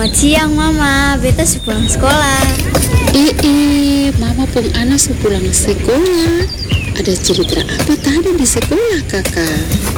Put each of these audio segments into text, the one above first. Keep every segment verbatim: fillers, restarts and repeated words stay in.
Selamat siang Mama, beta sepulang sekolah. Eh, eh, Mama pun anak sepulang sekolah. Ada cerita apa tadi di sekolah kakak?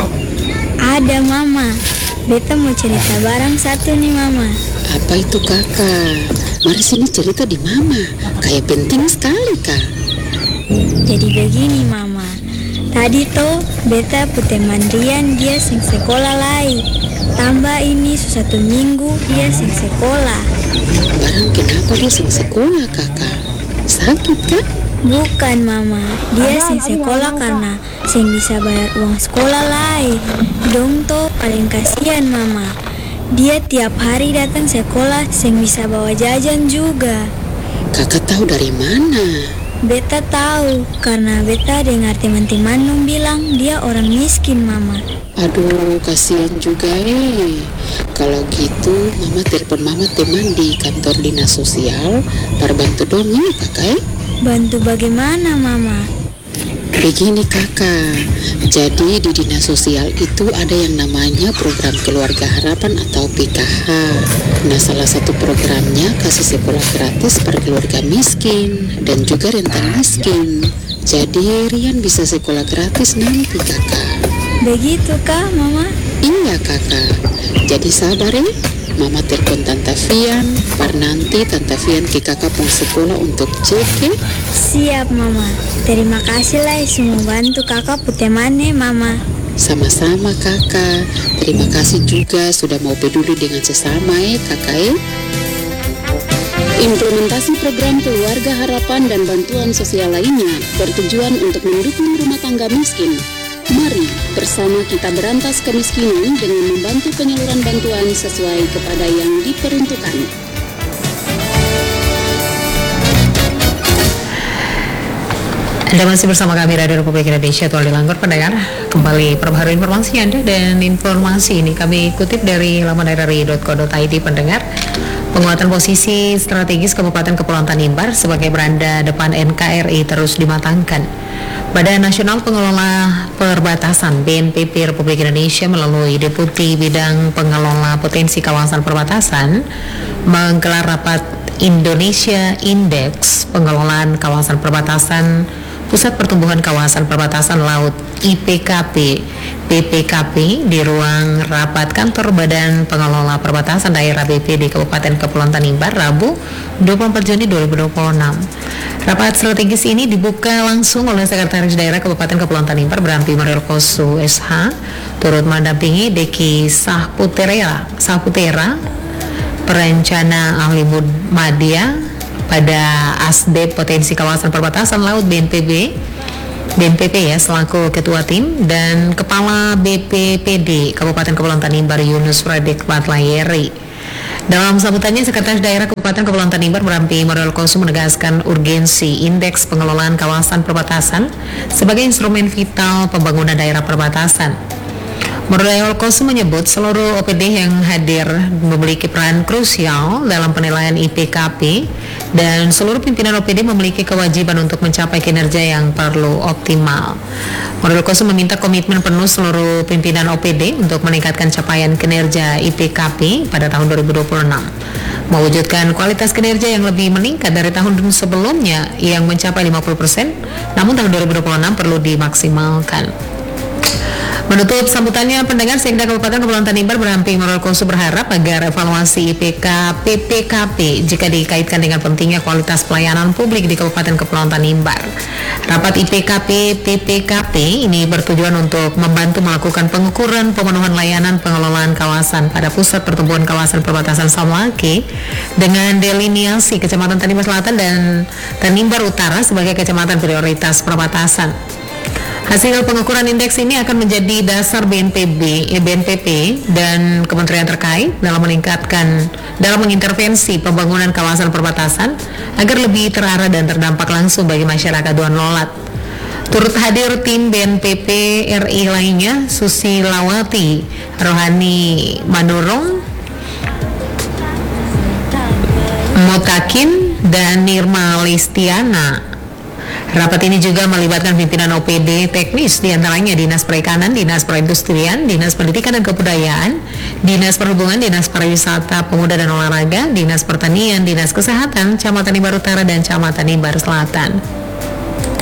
Ada Mama, beta mau cerita barang satu nih Mama. Apa itu kakak? Mari sini cerita di Mama, kayak penting sekali kak. Jadi begini Mama, tadi tuh beta putih mandrian dia sing sekolah lain. Tambah ini satu minggu dia sing sekolah. Barang kenapa dia sing sekolah kakak? Sakit kak? Bukan Mama, dia sing sekolah karena sing bisa bayar uang sekolah lain. Dong tuh paling kasihan Mama. Dia tiap hari datang sekolah sing bisa bawa jajan juga. Kakak tahu dari mana? Beta tahu karena beta dengar teman-teman Nung bilang dia orang miskin Mama. Aduh, kasihan juga eh. Kalau gitu, Mama telepon Mama teman di kantor dinas sosial, para bantu dong ya kakak. Bantu bagaimana Mama? Begini kakak, jadi di dinas sosial itu ada yang namanya program keluarga harapan atau P K H. Nah, salah satu programnya kasih sekolah gratis per keluarga miskin dan juga rentan miskin. Jadi Rian bisa sekolah gratis nanti kakak. Begitu kah Mama? Iya kakak, jadi sabar ya. Mama telepon Tante Fian, par nanti Tante Fian ke kakak pun sekolah untuk cek ya. Siap Mama, terima kasih lah semua bantu kakak putih mane Mama. Sama-sama kakak, terima kasih juga sudah mau peduli dengan sesama ya kakak ya. Implementasi program keluarga harapan dan bantuan sosial lainnya bertujuan untuk mendukung rumah tangga miskin. Mari bersama kita berantas kemiskinan dengan membantu penyaluran bantuan sesuai kepada yang diperuntukkan. Anda masih bersama kami Radio Republik Indonesia, Tual Dilanggur pendengar. Kembali perbaharui informasi Anda, dan informasi ini kami kutip dari laman r r i dot co dot i d pendengar. Penguatan posisi strategis Kabupaten Kepulauan Tanimbar sebagai beranda depan N K R I terus dimatangkan. Badan Nasional Pengelola Perbatasan B N P B Republik Indonesia melalui Deputi Bidang Pengelola Potensi Kawasan Perbatasan menggelar rapat Indonesia Indeks Pengelolaan Kawasan Perbatasan Pusat Pertumbuhan Kawasan Perbatasan Laut I P K P B P K P di ruang rapat kantor Badan Pengelola Perbatasan Daerah B P di Kabupaten Kepulauan Tanimbar Rabu dua puluh empat Juni dua ribu dua puluh enam. Rapat strategis ini dibuka langsung oleh Sekretaris Daerah Kabupaten Kepulauan Tanimbar Berampi Mariel Kosu S H turut mendampingi Deki Sahputera Sahputera Perencana Ahli Madya pada Asdep Potensi Kawasan Perbatasan Laut B N P B B N P B ya selaku Ketua Tim, dan Kepala B P P D Kabupaten Kepulauan Tanimbar Yunus Fredrik Batlayeri. Dalam sambutannya, Sekretaris Daerah Kabupaten Kepulauan Tanimbar Berampi Mariel Kosu menegaskan urgensi Indeks Pengelolaan Kawasan Perbatasan sebagai instrumen vital pembangunan daerah perbatasan. Mariel Kosu menyebut seluruh O P D yang hadir memiliki peran krusial dalam penilaian I P K P dan seluruh pimpinan O P D memiliki kewajiban untuk mencapai kinerja yang perlu optimal. Mariel Kosu meminta komitmen penuh seluruh pimpinan O P D untuk meningkatkan capaian kinerja I P K P pada tahun dua ribu dua puluh enam, mewujudkan kualitas kinerja yang lebih meningkat dari tahun sebelumnya yang mencapai lima puluh persen, namun tahun dua ribu dua puluh enam perlu dimaksimalkan. Menutup sambutannya, pendengar, Sekda Kabupaten Kepulauan Tanimbar Berampi Mariel Kosu berharap agar evaluasi I P K P P K P jika dikaitkan dengan pentingnya kualitas pelayanan publik di Kabupaten Kepulauan Tanimbar. Rapat I P K P P P K P ini bertujuan untuk membantu melakukan pengukuran pemenuhan layanan pengelolaan kawasan pada Pusat Pertumbuhan Kawasan Perbatasan Samlaki dengan deliniasi Kecamatan Tanimbar Selatan dan Tanimbar Utara sebagai kecamatan prioritas perbatasan. Hasil pengukuran indeks ini akan menjadi dasar B N P B, B N P B dan kementerian terkait dalam meningkatkan, dalam mengintervensi pembangunan kawasan perbatasan agar lebih terarah dan terdampak langsung bagi masyarakat Duan Lolat. Turut hadir tim B N P B R I lainnya, Susilawati Rohani Manurung, Motakin, dan Nirma Listiana. Rapat ini juga melibatkan pimpinan O P D teknis, diantaranya Dinas Perikanan, Dinas Perindustrian, Dinas Pendidikan dan Kebudayaan, Dinas Perhubungan, Dinas Pariwisata, Pemuda dan Olahraga, Dinas Pertanian, Dinas Kesehatan, Camat Imbar Utara dan Camat Imbar Selatan.